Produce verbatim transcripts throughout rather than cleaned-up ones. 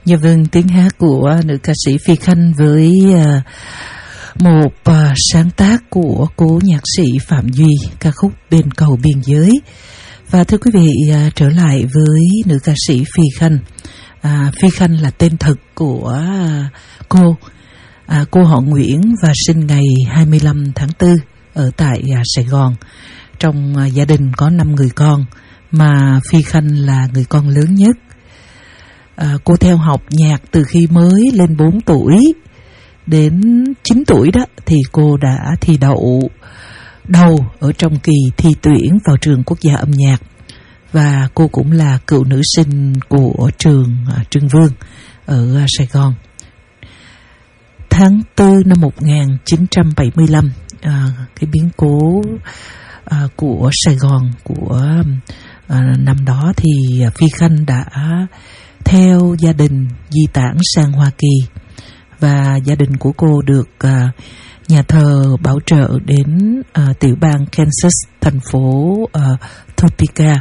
Dạ vâng, tiếng hát của nữ ca sĩ Phi Khanh với uh, một uh, sáng tác của cố nhạc sĩ Phạm Duy, ca khúc Bên Cầu Biên Giới. Và thưa quý vị, uh, trở lại với nữ ca sĩ Phi Khanh. Uh, Phi Khanh là tên thật của uh, cô. Uh, cô họ Nguyễn và sinh ngày hai mươi lăm tháng tư ở tại uh, Sài Gòn. Trong uh, gia đình có năm người con, mà Phi Khanh là người con lớn nhất. À, cô theo học nhạc từ khi mới lên bốn tuổi. Đến chín tuổi đó thì cô đã thi đậu đầu ở trong kỳ thi tuyển vào trường quốc gia âm nhạc. Và cô cũng là cựu nữ sinh của trường à, Trưng Vương ở à, Sài Gòn. Tháng tư năm một nghìn chín trăm bảy mươi lăm, à, cái biến cố à, của Sài Gòn của à, năm đó thì Phi Khanh đã theo gia đình di tản sang Hoa Kỳ, và gia đình của cô được uh, nhà thờ bảo trợ đến uh, tiểu bang Kansas, thành phố uh, Topeka.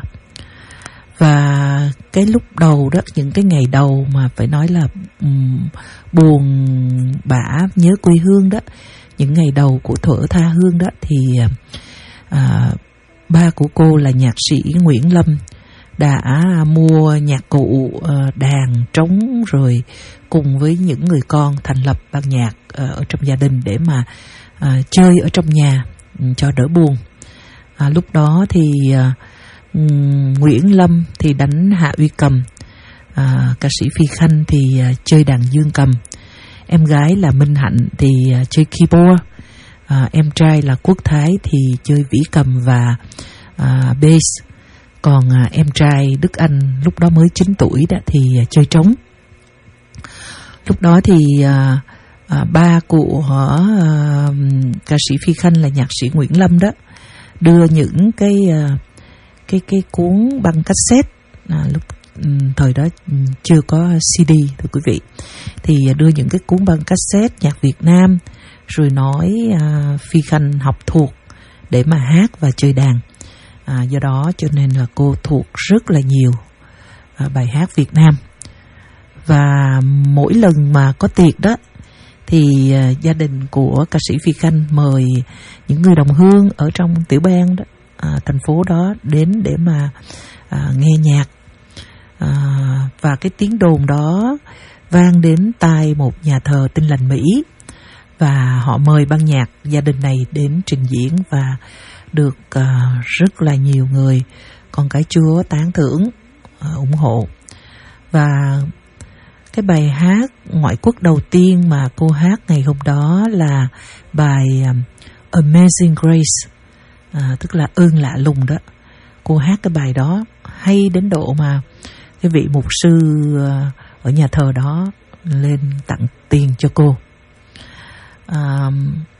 Và cái lúc đầu đó, những cái ngày đầu mà phải nói là um, buồn bã nhớ quê hương đó, những ngày đầu của thuở tha hương đó, thì uh, ba của cô là nhạc sĩ Nguyễn Lâm đã mua nhạc cụ, đàn, trống, rồi cùng với những người con thành lập ban nhạc ở trong gia đình để mà à, chơi ở trong nhà cho đỡ buồn. À, lúc đó thì à, Nguyễn Lâm thì đánh hạ uy cầm, à, ca sĩ Phi Khanh thì à, chơi đàn dương cầm, em gái là Minh Hạnh thì à, chơi keyboard, à, em trai là Quốc Thái thì chơi vĩ cầm và à, bass. Còn à, em trai Đức Anh lúc đó mới chín tuổi đó thì à, chơi trống. Lúc đó thì à, à, ba của à, ca sĩ Phi Khanh là nhạc sĩ Nguyễn Lâm đó đưa những cái à, cái cái cuốn băng cassette, à, lúc um, thời đó um, chưa có xê đê thưa quý vị, thì à, đưa những cái cuốn băng cassette nhạc Việt Nam, rồi nói à, Phi Khanh học thuộc để mà hát và chơi đàn. À, do đó cho nên là cô thuộc rất là nhiều à, bài hát Việt Nam. Và mỗi lần mà có tiệc đó thì à, gia đình của ca sĩ Phi Khanh mời những người đồng hương ở trong tiểu bang đó, à, thành phố đó đến để mà à, nghe nhạc. À, và cái tiếng đồn đó vang đến tai một nhà thờ Tin Lành Mỹ, và họ mời ban nhạc gia đình này đến trình diễn, và được uh, rất là nhiều người con cái Chúa tán thưởng, uh, ủng hộ. Và cái bài hát ngoại quốc đầu tiên mà cô hát ngày hôm đó là bài um, Amazing Grace, uh, tức là ơn lạ lùng đó. Cô hát cái bài đó hay đến độ mà cái vị mục sư uh, ở nhà thờ đó lên tặng tiền cho cô. Uh,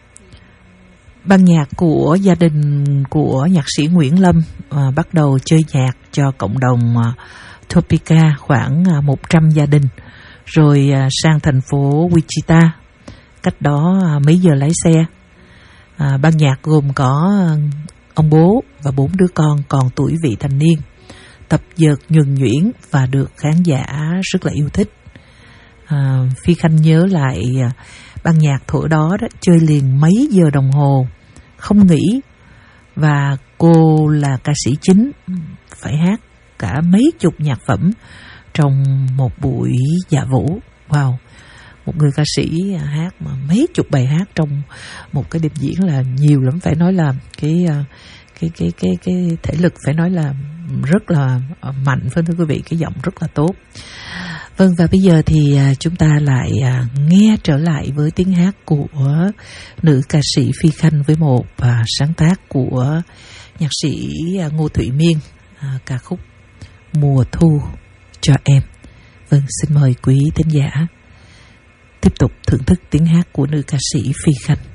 Ban nhạc của gia đình của nhạc sĩ Nguyễn Lâm à, bắt đầu chơi nhạc cho cộng đồng à, Topeka khoảng à, một trăm gia đình, rồi à, sang thành phố Wichita, cách đó à, mấy giờ lái xe. À, ban nhạc gồm có à, ông bố và bốn đứa con còn tuổi vị thành niên, tập dượt nhuần nhuyễn và được khán giả rất là yêu thích. À, Phi Khanh nhớ lại à, ban nhạc thuở đó, đó chơi liền mấy giờ đồng hồ không nghỉ, và cô là ca sĩ chính phải hát cả mấy chục nhạc phẩm trong một buổi dạ vũ. Wow, một người ca sĩ hát mà mấy chục bài hát trong một cái đêm diễn là nhiều lắm, phải nói là cái cái cái cái cái thể lực phải nói là rất là mạnh, phải thưa quý vị, cái giọng rất là tốt. Vâng, và bây giờ thì à, chúng ta lại à, nghe trở lại với tiếng hát của nữ ca sĩ Phi Khanh với một à, sáng tác của nhạc sĩ à, Ngô Thụy Miên, à, ca khúc Mùa Thu Cho Em. Vâng, xin mời quý thính giả tiếp tục thưởng thức tiếng hát của nữ ca sĩ Phi Khanh.